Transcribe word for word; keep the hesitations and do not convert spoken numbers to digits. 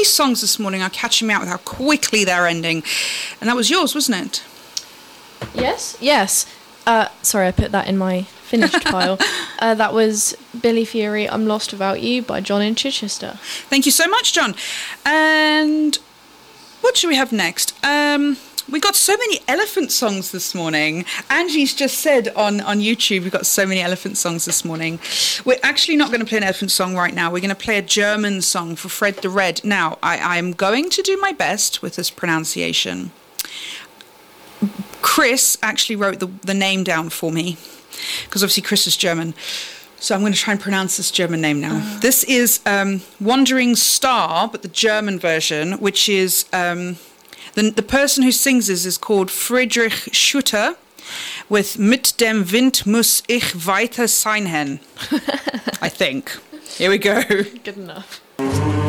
these songs this morning are catching me out with how quickly they're ending. And that was yours, wasn't it? Yes, yes. Uh, sorry, I put that in my finished pile. Uh, that was Billy Fury, I'm Lost Without You by John in Chichester. Thank you so much, John. And what should we have next? Um, we got so many elephant songs this morning. Angie's just said on, on YouTube we've got so many elephant songs this morning. We're actually not going to play an elephant song right now. We're going to play a German song for Fred the Red. Now, I, I'm going to do my best with this pronunciation. Chris actually wrote the, the name down for me, because obviously Chris is German. So I'm going to try and pronounce this German name now. Uh. This is um, Wandering Star, but the German version, which is... Um, the, the person who sings this is called Friedrich Schutter, with Mit dem Wind muss ich weiter sein, I think. Here we go. Good enough.